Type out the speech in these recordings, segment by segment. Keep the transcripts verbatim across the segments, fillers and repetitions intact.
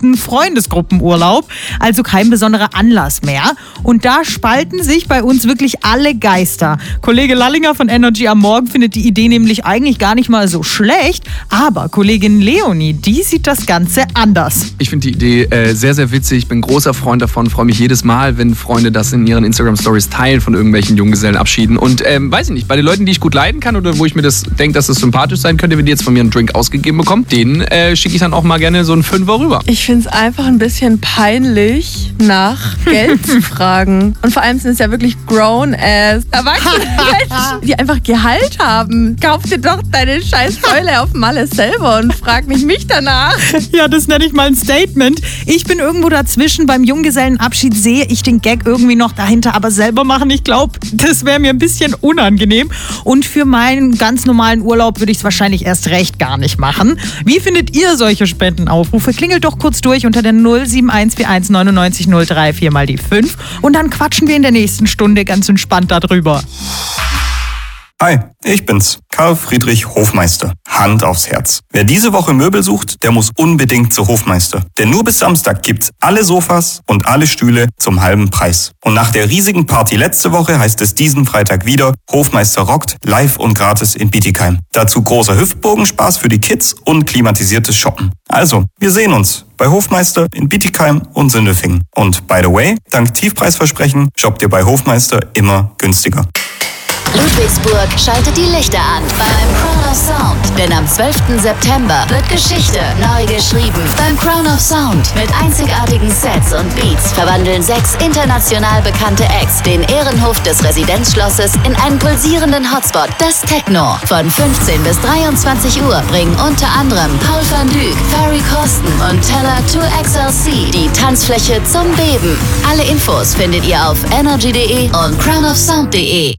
ein Freundesgruppenurlaub, also kein besonderer Anlass mehr. Und da spalten sich bei uns wirklich alle Geister. Kollege Lallinger von Energy am Morgen findet die Idee nämlich eigentlich gar nicht mal so schlecht, aber Kollegin Leonie, die sieht das Ganze anders. Ich finde die Idee äh, sehr, sehr witzig. Ich bin großer Freund davon, freue mich jedes Mal, wenn Freunde das in ihren Instagram-Stories teilen von irgendwelchen Junggesellenabschieden. Und ähm, weiß ich nicht, bei den Leuten, die ich gut leiden kann oder wo ich mir das denke, dass es sympathisch sein könnte, wenn die jetzt von mir einen Drink ausgegeben bekommen, denen äh, schicke ich dann auch mal gerne so einen Fünfer rüber. Ich finde es einfach ein bisschen peinlich, nach Geld zu fragen. Und vor allem sind es ja wirklich grown-ass erwachsene Menschen, die einfach Gehalt haben. Kauf dir doch deine scheiß Keule auf Malle selber und frag nicht mich danach. Ja, das nenne ich mal ein Statement. Ich bin irgendwo dazwischen. Beim Junggesellenabschied sehe ich den Gag irgendwie noch dahinter, aber selber machen, ich glaube, das wäre mir ein bisschen unangenehm. Und für meinen ganz normalen Urlaub würde ich es wahrscheinlich erst recht gar nicht machen. Wie findet ihr solche Spendenaufrufe? Klingelt doch kurz durch unter der null sieben eins vier eins neunundneunzig null drei vier mal die fünf und dann quatschen wir in der nächsten Stunde ganz entspannt darüber. Hi, ich bin's, Karl Friedrich Hofmeister. Hand aufs Herz. Wer diese Woche Möbel sucht, der muss unbedingt zu Hofmeister. Denn nur bis Samstag gibt's alle Sofas und alle Stühle zum halben Preis. Und nach der riesigen Party letzte Woche heißt es diesen Freitag wieder, Hofmeister rockt, live und gratis in Bietigheim. Dazu großer Hüftbogenspaß für die Kids und klimatisiertes Shoppen. Also, wir sehen uns bei Hofmeister in Bietigheim und Sindelfingen. Und by the way, dank Tiefpreisversprechen shoppt ihr bei Hofmeister immer günstiger. Ludwigsburg schaltet die Lichter an beim Crown of Sound. Denn am zwölften September wird Geschichte neu geschrieben. Beim Crown of Sound mit einzigartigen Sets und Beats verwandeln sechs international bekannte Acts den Ehrenhof des Residenzschlosses in einen pulsierenden Hotspot, das Techno. Von fünfzehn bis dreiundzwanzig Uhr bringen unter anderem Paul van Dyk, Ferry Corsten und Teller zwei X L C die Tanzfläche zum Beben. Alle Infos findet ihr auf energy punkt de und crown of sound punkt de.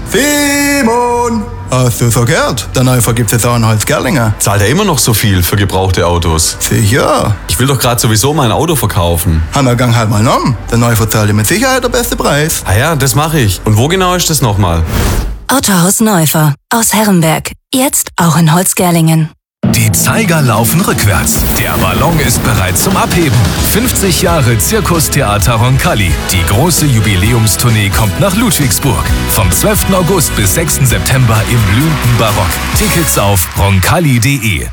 Simon! Hast du verkehrt? Der Neufer gibt's jetzt auch in Holzgerlingen. Zahlt er immer noch so viel für gebrauchte Autos? Sicher. Ich will doch gerade sowieso mein Auto verkaufen. Hammer, gang halt mal um. Der Neufer zahlt dir mit Sicherheit der beste Preis. Ah ja, das mache ich. Und wo genau ist das nochmal? Autohaus Neufer aus Herrenberg. Jetzt auch in Holzgerlingen. Die Zeiger laufen rückwärts. Der Ballon ist bereit zum Abheben. fünfzig Jahre Zirkustheater Roncalli. Die große Jubiläumstournee kommt nach Ludwigsburg. Vom zwölften August bis sechsten September im blühenden Barock. Tickets auf roncalli punkt de.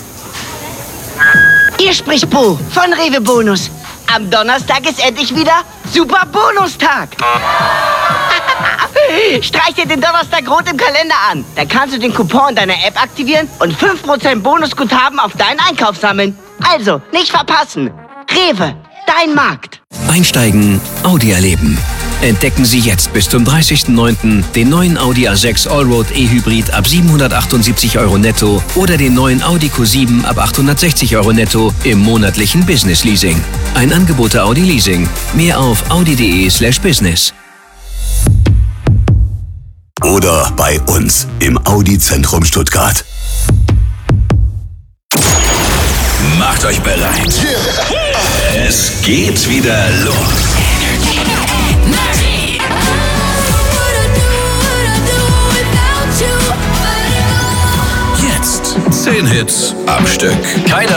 Hier spricht Bo von Rewe Bonus. Am Donnerstag ist endlich wieder Super Bonustag. Streich dir den Donnerstag rot im Kalender an. Dann kannst du den Coupon in deiner App aktivieren und fünf Prozent Bonusguthaben auf deinen Einkauf sammeln. Also, nicht verpassen. Rewe, dein Markt. Einsteigen, Audi erleben. Entdecken Sie jetzt bis zum dreißigsten neunten den neuen Audi A sechs Allroad E-Hybrid ab siebenhundertachtundsiebzig Euro netto oder den neuen Audi Q sieben ab achthundertsechzig Euro netto im monatlichen Business Leasing. Ein Angebot der Audi Leasing. Mehr auf audi punkt de slash business. Oder bei uns im Audi-Zentrum Stuttgart. Macht euch bereit. Es geht wieder los. Jetzt zehn Hits am Stück. Keiner